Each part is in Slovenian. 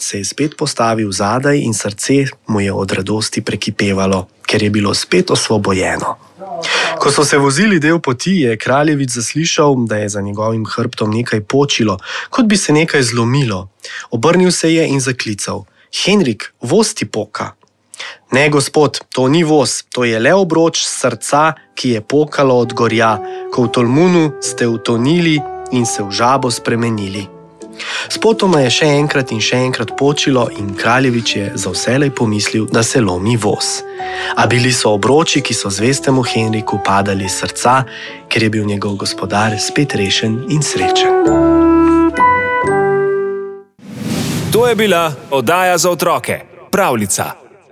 se je spet postavil zadaj in srce mu je od radosti prekipevalo, ker je bilo spet osvobojeno. Ko so se vozili del poti, je kraljevič zaslišal, da je za njegovim hrbtom nekaj počilo, kot bi se nekaj zlomilo. Obrnil se je in zaklical: Henrik, voz ti poka. Ne, gospod, to ni voz, to je le obroč srca, ki je pokalo od gorja, ko v tolmunu ste utonili in se v žabo spremenili. Spotoma je še enkrat počilo in kraljevič je za vselej pomislil, da se lomi voz. A bili so obroči, ki so zvestemu Henriku padali iz srca, ker je bil njegov gospodar spet rešen in srečen. To je bila oddaja za otroke, Pravljica.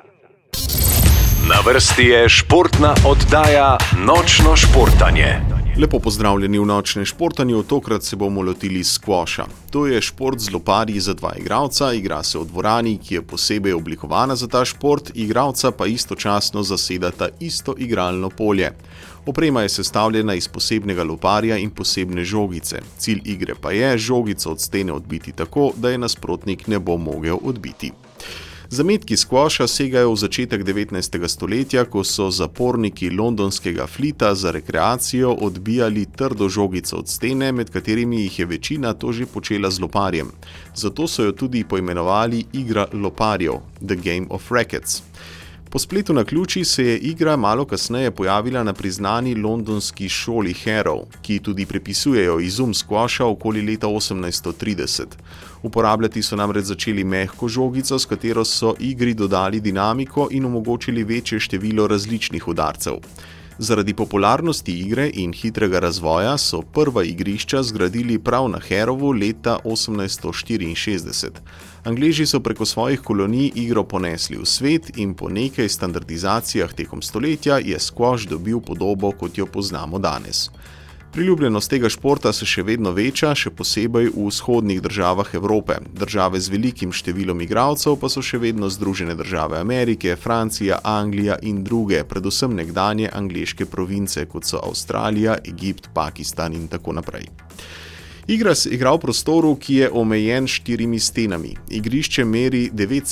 Na vrsti je športna oddaja Nočno športanje. Lepo pozdravljeni v Nočnem športanju, tokrat se bomo lotili skvoša. To je šport z loparji za dva igralca, igra se v dvorani, ki je posebej oblikovana za ta šport, igralca pa istočasno zasedata isto igralno polje. Oprema je sestavljena iz posebnega loparja in posebne žogice. Cilj igre pa je žogico od stene odbiti tako, da je nasprotnik ne bo mogel odbiti. Zametki skvoša segajo v začetek 19. stoletja, ko so zaporniki londonskega Fleeta za rekreacijo odbijali trdo žogico od stene, med katerimi jih je večina to že počela z loparjem. Zato so jo tudi poimenovali igra loparjev, The Game of Rackets. Po spletu naključij se je igra malo kasneje pojavila na priznani londonski šoli Harrow, ki tudi prepisujejo izum skvoša okoli leta 1830. Uporabljati so namreč začeli mehko žogico, s katero so igri dodali dinamiko in omogočili večje število različnih udarcev. Zaradi popularnosti igre in hitrega razvoja so prva igrišča zgradili prav na Harrowu leta 1864. Angleži so preko svojih kolonij igro ponesli v svet in po nekaj standardizacijah tekom stoletja je skvoš dobil podobo, kot jo poznamo danes. Priljubljenost tega športa se še vedno veča, še posebej v vzhodnih državah Evrope. Države z velikim številom igralcev pa so še vedno Združene države Amerike, Francija, Anglija in druge, predvsem nekdanje angleške province, kot so Avstralija, Egipt, Pakistan in tako naprej. Igra se igra v prostoru, ki je omejen 4 stenami. Igrišče meri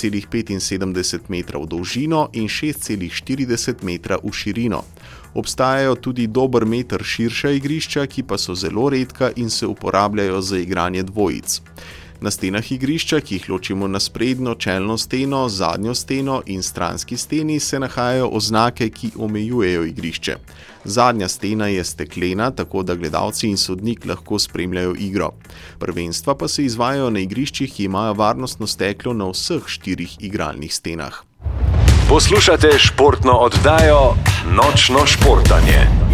9,75 metra v dolžino in 6,40 metra v širino. Obstajajo tudi dober meter širša igrišča, ki pa so zelo redka in se uporabljajo za igranje dvojic. Na stenah igrišča, ki jih ločimo na sprednjo, čelno steno, zadnjo steno in stranski steni, se nahajajo oznake, ki omejujejo igrišče. Zadnja stena je steklena, tako da gledalci in sodnik lahko spremljajo igro. Prvenstva pa se izvajajo na igriščih, ki imajo varnostno steklo na vseh 4 igralnih stenah. Poslušate športno oddajo Nočno športanje.